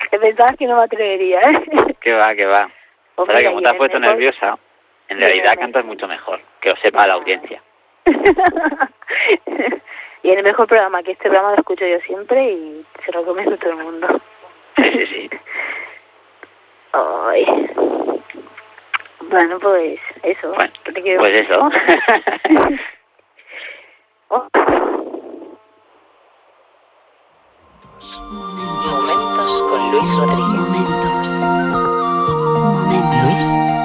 Que pensabas que no me atrevería, ¿eh? Que va, que va. Hombre, Ahora que como y te has el puesto mejor- nerviosa, en y realidad el cantas mucho mejor, que lo sepa la audiencia. Y en el mejor programa, que este programa lo escucho yo siempre y se lo recomiendo a todo el mundo. Sí. Ay. Bueno, pues eso. Bueno, ¿Qué te quiero pues eso. Oh. Momentos con Luis Rodríguez. Momentos. Luis